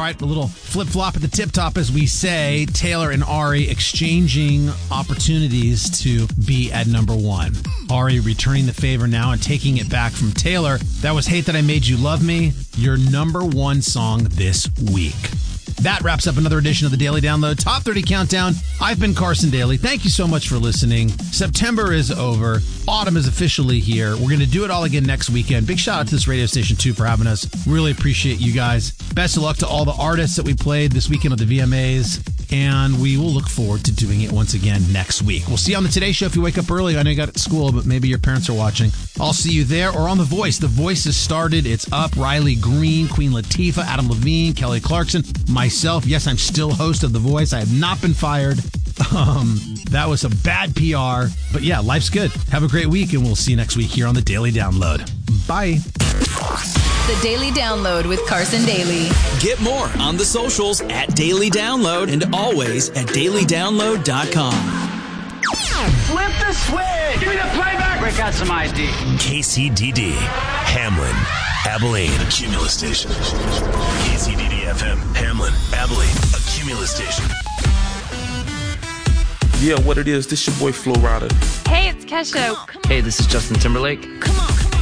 right, a little flip-flop at the tip-top, as we say. Taylor and Ari exchanging opportunities to be at number one. Ari returning the favor now and taking it back from Taylor. That was Hate That I Made You Love Me, your number one song this week. That wraps up another edition of the Daily Download Top 30 Countdown. I've been Carson Daly. Thank you so much for listening. September is over. Autumn is officially here. We're going to do it all again next weekend. Big shout out to this radio station, too, for having us. Really appreciate you guys. Best of luck to all the artists that we played this weekend with the VMAs. And we will look forward to doing it once again next week. We'll see you on the Today Show if you wake up early. I know you got at school, but maybe your parents are watching. I'll see you there or on The Voice. The Voice has started. It's up. Riley Green, Queen Latifah, Adam Levine, Kelly Clarkson, myself. Yes, I'm still host of The Voice. I have not been fired. That was some bad PR. But yeah, life's good. Have a great week, and we'll see you next week here on the Daily Download. Bye. The Daily Download with Carson Daly. Get more on the socials at Daily Download and always at dailydownload.com. Flip the switch! Give me the playback! Break out some ID. KCDD, Hamlin, Abilene, a Cumulus station. KCDD FM, Hamlin, Abilene, a Cumulus station. Yeah, what it is, this your boy Flo Rida. Hey, it's Kesha. Hey, this is Justin Timberlake. Come on.